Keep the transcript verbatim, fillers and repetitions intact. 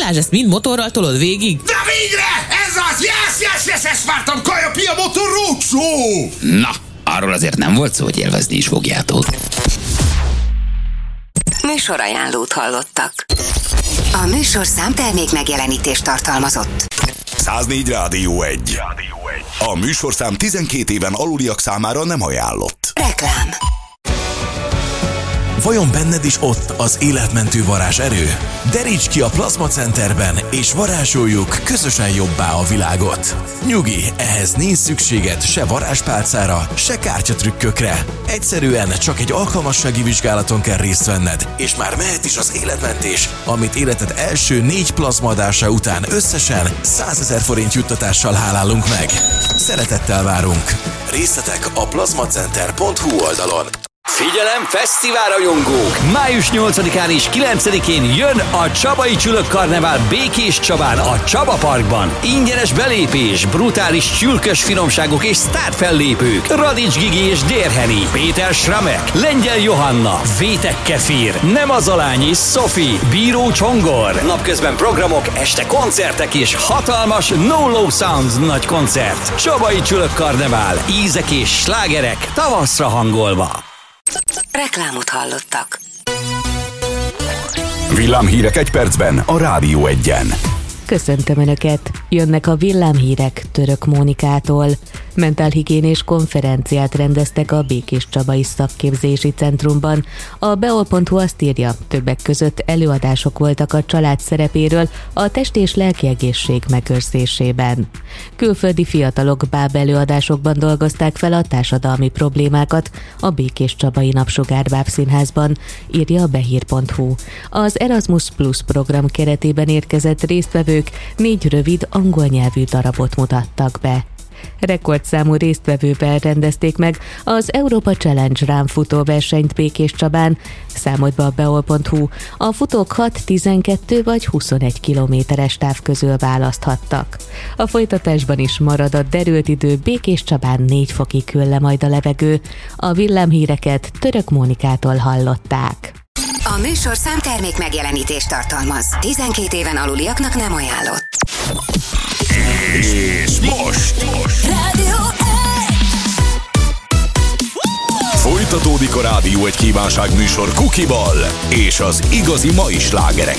Balázs, ezt mind motorral tolod végig? De végre! Ez az! Yes, yes, yes, ezt vártam! Kaja Pia Motor Roadshow! Na, arról azért nem volt szó, hogy élvezni is fogjátok. Műsorajánlót hallottak. A műsorszám termék megjelenítést tartalmazott. száznégy Rádió egy. A műsorszám tizenkét éven aluliak számára nem ajánlott. Reklám. Vajon benned is ott az életmentő varázserő? Deríts ki a Plazma Centerben, és varázsoljuk közösen jobbá a világot. Nyugi, ehhez nincs szükséged se varázspálcára, se kártyatrükkökre. Egyszerűen csak egy alkalmassági vizsgálaton kell részt venned, és már mehet is az életmentés, amit életed első négy plazmaadása után összesen százezer forint juttatással hálálunk meg. Szeretettel várunk! Részletek a plazmacenter pont hu oldalon. Figyelem, fesztiválrajongók! május nyolcadikán és kilencedikén jön a Csabai Csülök Karnevál Békés Csabán, a Csaba Parkban. Ingyenes belépés, brutális csülkös finomságok és sztárfellépők. Radics Gigi és Dérheni, Péter Schramek, Lengyel Johanna, Vétek Kefir, Nemazalányi és Szofi, Bíró Csongor. Napközben programok, este koncertek és hatalmas No Low Sounds nagy koncert. Csabai Csülök Karnevál, ízek és slágerek tavaszra hangolva. Reklámot hallottak. Villámhírek egy percben a Rádió egyen. Köszöntöm Önöket! Jönnek a villámhírek Török Mónikától. Mentálhigiénés konferenciát rendeztek a Békés Csabai Szakképzési Centrumban. A beol pont hu azt írja, többek között előadások voltak a család szerepéről a test- és lelki egészség megőrzésében. Külföldi fiatalok báb előadásokban dolgozták fel a társadalmi problémákat a Békés Csabai Napsugár Bábszínházban, írja a behír pont hu. Az Erasmus Plus program keretében érkezett résztvevők négy rövid angol nyelvű darabot mutattak be. Rekordszámú résztvevővel rendezték meg az Európa Challenge rámfutó versenyt Békés Csabán, számolt be a beol pont hu. A futók hat, tizenkettő vagy huszonegy kilométeres táv közül választhattak. A folytatásban is marad a derült idő, Békés Csabán négy fokig hűl le majd a levegő. A villámhíreket Török Mónikától hallották. A műsorszám termék megjelenítést tartalmaz. tizenkét éven aluliaknak nem ajánlott. És most, most. Rádió Folytatódik a Rádió egy kívánságműsor Kukival és az igazi mai slágerekkel.